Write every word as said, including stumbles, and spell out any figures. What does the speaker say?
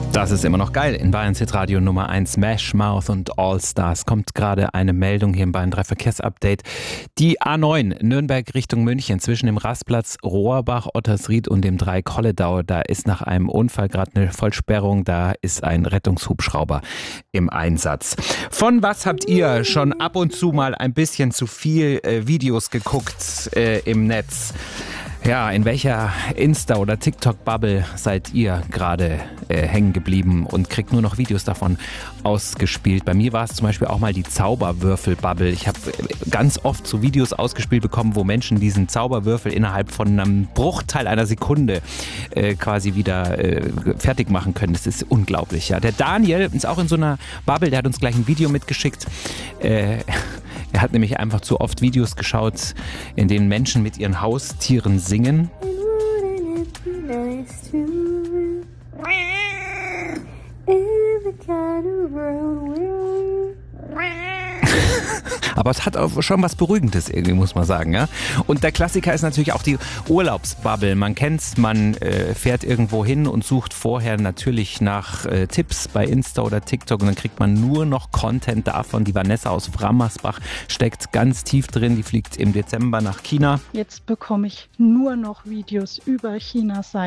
Das ist immer noch geil. In Bayerns Hitradio Nummer eins, Smash Mouth und All Stars. Kommt gerade eine Meldung hier im Bayern drei Verkehrsupdate. Die A neun Nürnberg Richtung München zwischen dem Rastplatz Rohrbach, Ottersried und dem Dreieck Holledau. Da ist nach einem Unfall gerade eine Vollsperrung. Da ist ein Rettungshubschrauber im Einsatz. Von was habt ihr schon ab und zu mal ein bisschen zu viel äh, Videos geguckt äh, im Netz? Ja, in welcher Insta- oder TikTok-Bubble seid ihr gerade äh, hängen geblieben und kriegt nur noch Videos davon ausgespielt? Bei mir war es zum Beispiel auch mal die Zauberwürfel-Bubble. Ich habe ganz oft so Videos ausgespielt bekommen, wo Menschen diesen Zauberwürfel innerhalb von einem Bruchteil einer Sekunde äh, quasi wieder äh, fertig machen können. Das ist unglaublich. Ja. Der Daniel ist auch in so einer Bubble, der hat uns gleich ein Video mitgeschickt. Äh, Er hat nämlich einfach zu oft Videos geschaut, in denen Menschen mit ihren Haustieren singen. Aber es hat auch schon was Beruhigendes irgendwie, muss man sagen. Ja? Und der Klassiker ist natürlich auch die Urlaubsbubble. Man kennt's, man äh, fährt irgendwo hin und sucht vorher natürlich nach äh, Tipps bei Insta oder TikTok und dann kriegt man nur noch Content davon. Die Vanessa aus Frammersbach steckt ganz tief drin, die fliegt im Dezember nach China. Jetzt bekomme ich nur noch Videos über China-Seiten.